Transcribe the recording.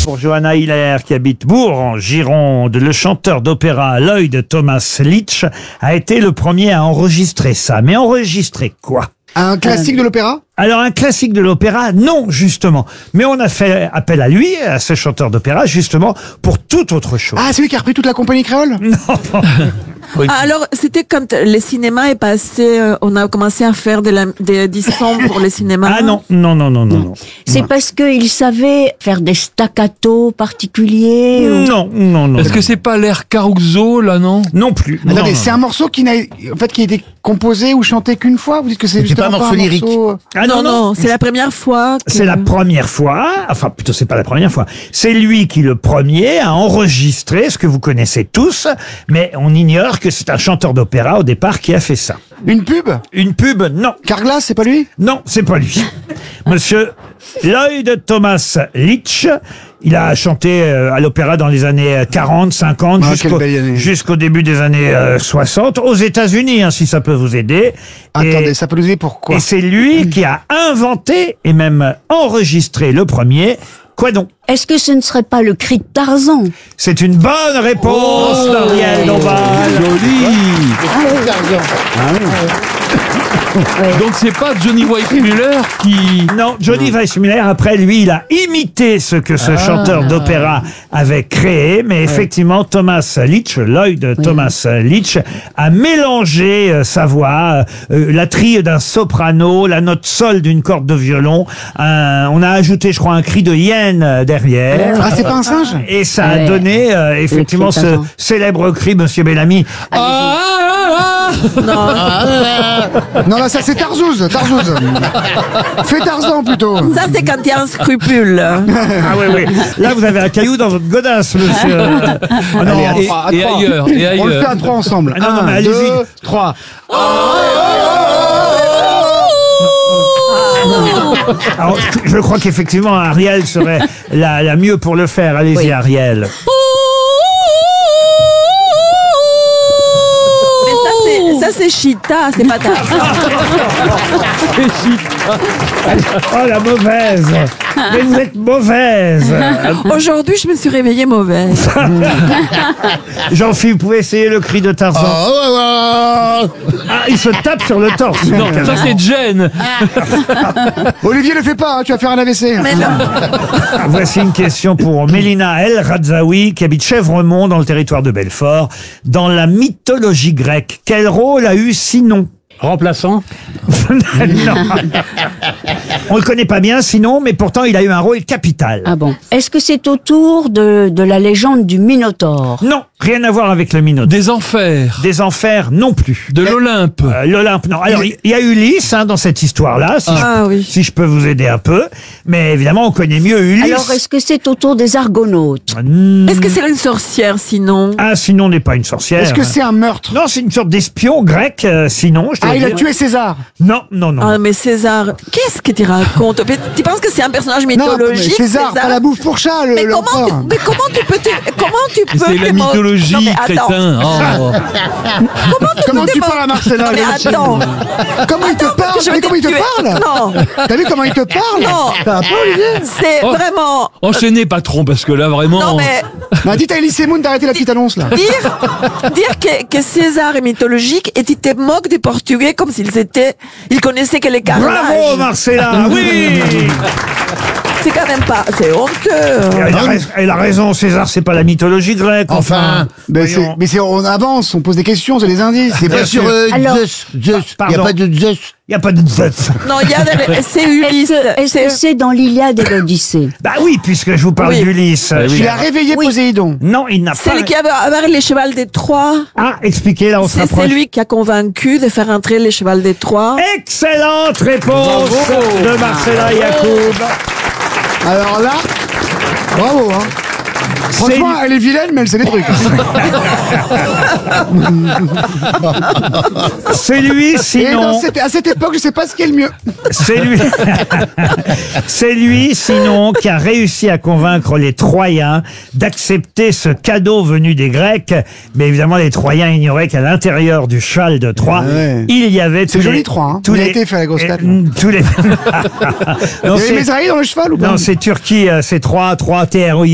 Pour Johanna Hiller, qui habite Bourg, en Gironde, le chanteur d'opéra Lloyd Thomas Leitch a été le premier à enregistrer ça. Mais enregistrer quoi? Un classique de l'opéra? Alors, un classique de l'opéra, non, justement. Mais on a fait appel à lui, à ce chanteur d'opéra, justement, pour toute autre chose. Ah, c'est lui qui a repris toute la compagnie créole? Non. Oui. Alors, c'était quand le cinéma est passé, on a commencé à faire des sons pour le cinéma. Ah non. C'est parce qu'il savait faire des staccatos particuliers Non. Est-ce que c'est pas l'air Caruso, là, non? Non plus. Attendez, Non. c'est un morceau qui a été composé ou chanté qu'une fois? Vous dites que c'est justement pas un morceau lyrique. Ah Non, c'est la première fois. C'est la première fois, enfin plutôt c'est pas la première fois, c'est lui qui le premier a enregistré ce que vous connaissez tous, mais on ignore que c'est un chanteur d'opéra au départ qui a fait ça. Une pub? Une pub, non. Carglass, c'est pas lui? Non, c'est pas lui. Monsieur Lloyd Thomas Leitch, il a chanté à l'opéra dans les années 40, 50, Ah, quelle belle année. jusqu'au début des années 60, aux États-Unis, hein, si ça peut vous aider. Attendez, ça peut nous aider pourquoi? Et c'est lui qui a inventé et même enregistré le premier. Quoi donc? Est-ce que ce ne serait pas le cri de Tarzan? C'est une bonne réponse d'Ariel Dombal. Donc c'est pas Johnny Weissmuller qui... Non, Johnny Weissmuller, après lui, il a imité ce que ce chanteur d'opéra avait créé, mais effectivement, Thomas Leitch, Lloyd Thomas Leitch, a mélangé sa voix, la trille d'un soprano, la note sol d'une corde de violon, on a ajouté, je crois, un cri de hyène derrière. Ah, c'est pas un singe? Et ça a donné, effectivement, Le cri de ce Tarzan. célèbre cri, Monsieur Bellamy. Non, là, ça c'est Tarzouz. Fais Tarzan plutôt. Ça, c'est quand il y a un scrupule. Ah oui. Là, vous avez un caillou dans votre godasse, monsieur. Ah non, Allez, à Et trois. ailleurs, et On le fait ailleurs. à trois ensemble. Ah non, mais 1, allez-y. 2, 3. alors, je crois qu'effectivement, Ariel serait la mieux pour le faire. Allez-y, Ariel. Mais ça, c'est Chita, c'est pas Tarzan. Oh, la mauvaise. Mais vous êtes mauvaise. Aujourd'hui, je me suis réveillée mauvaise. Jean-Philippe, vous pouvez essayer le cri de Tarzan. Ah, il se tape sur le torse. Non, ça c'est Jen. Olivier, le fais pas, hein, tu vas faire un AVC. Mais non. Voici une question pour Mélina El Radzaoui, qui habite Chèvremont, dans le territoire de Belfort. Dans la mythologie grecque, quel rôle a eu Sinon? Remplaçant. Non. On le connaît pas bien, Sinon, mais pourtant il a eu un rôle capital. Ah bon. Est-ce que c'est autour de la légende du Minotaure? Non, rien à voir avec le Minotaure. Des enfers. Des enfers non plus. De l'Olympe. L'Olympe, non. Alors, il y a Ulysse dans cette histoire-là, Oui. si je peux vous aider un peu. Mais évidemment, on connaît mieux Ulysse. Alors, est-ce que c'est autour des Argonautes? Est-ce que c'est une sorcière, sinon? Ah, Sinon n'est pas une sorcière. Est-ce que c'est un meurtre? Non, c'est une sorte d'espion grec, Sinon. Je dois Ah, il a dire. tué César. Non. Ah, mais César, qu'est-ce que tu racontes? Tu penses que c'est un personnage Non, mais mythologique? César, pas la bouffe pour chat, Mais l'empereur. comment tu peux C'est la mythologie, Non, mais attends. crétin. Oh. Comment tu parles à Marcella? Non, mais attends. Comment il te parle? Je vais Mais comment il te te tuer. parle? Non. T'as vu comment il te parle? Non. T'as un peu, Olivier? C'est Oh. vraiment... Enchaînez, patron, parce que là, vraiment... Non, mais Bah, dites à Elie Semoun d'arrêter la petite annonce, là. dire que César est mythologique et tu te moques des Portugais comme s'ils étaient... Ils connaissaient que les carnages. Bravo, Marcella. Oui. C'est quand même pas... C'est honteux. Elle a raison, César, c'est pas la mythologie grecque. Enfin. Voyons. Mais on avance, on pose des questions, c'est des indices. C'est pas sur Alors- Zeus. Il n'y Pardon. a pas de Zeus. Il n'y a pas de Zeus. Non, il y a... C'est Ulysse. Est-ce que c'est dans l'Iliade et l'Odyssée? Bah oui, puisque je vous parle Oui. d'Ulysse. Tu as réveillé Poséidon. Non, il n'a pas... C'est lui qui avait les chevals des Troies. Ah, expliquez, là, on se C'est rapproche. lui qui a convaincu de faire entrer les chevals des Troies. Excellente réponse de Marcella Yacoub. Alors là, bravo, hein. Franchement, elle est vilaine, mais elle sait des trucs. C'est lui, Et sinon... à cette époque, je sais pas ce qui est le mieux. C'est lui. C'est lui, sinon, qui a réussi à convaincre les Troyens d'accepter ce cadeau venu des Grecs. Mais évidemment, les Troyens ignoraient qu'à l'intérieur du cheval de Troie, Ah ouais. il y avait C'est joli, Troie, hein. Il a été fait à la grosse tête, là. tous les... Il y Non, avait c'est- Mesraï dans le cheval ou pas? non, c'est Turquie, c'est Troie, TROI.